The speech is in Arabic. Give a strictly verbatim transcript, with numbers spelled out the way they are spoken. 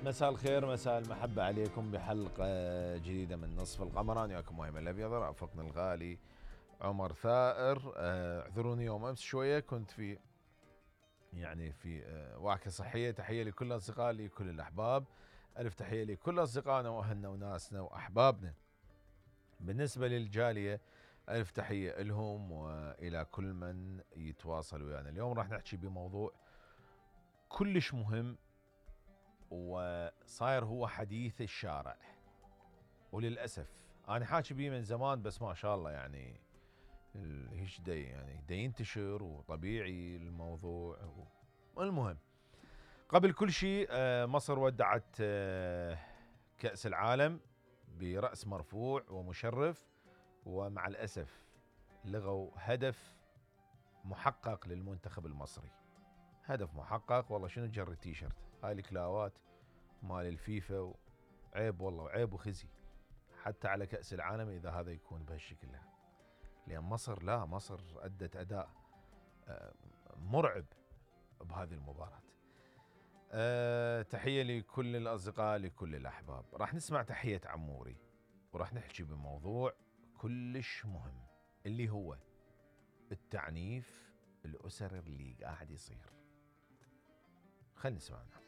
مساء الخير، مساء المحبة عليكم بحلقة جديدة من نصف القمر. أنا وياكم مهيمن الأبيض، رافقنا الغالي عمر ثائر. آه، اعذروني يوم أمس شوية كنت في يعني في آه، وعكة صحية. تحية لكل أصدقائي، لكل الأحباب. ألف تحية لكل أصدقائنا وأهلنا وناسنا وأحبابنا. بالنسبة للجالية ألف تحية لهم وإلى كل من يتواصل ويانا. اليوم راح نحكي بموضوع كلش مهم وصاير هو حديث الشارع، وللأسف أنا حاكي بيه من زمان، بس ما شاء الله يعني هيش دي يعني دي ينتشر وطبيعي الموضوع. المهم، قبل كل شيء مصر ودعت كأس العالم برأس مرفوع ومشرف، ومع الأسف لغوا هدف محقق للمنتخب المصري. هدف محقق والله، شنو جر التيشيرت هاي الكلاوات مال الفيفا، عيب والله، وعيب وخزي حتى على كأس العالم إذا هذا يكون بهالشكل. لأن مصر لا مصر أدت أداء مرعب بهذه المباراة. أه تحية لكل الأصدقاء، لكل الأحباب. راح نسمع تحية عموري وراح نحكي بموضوع كلش مهم اللي هو التعنيف الأسري اللي قاعد يصير. خلينا نسمعنا.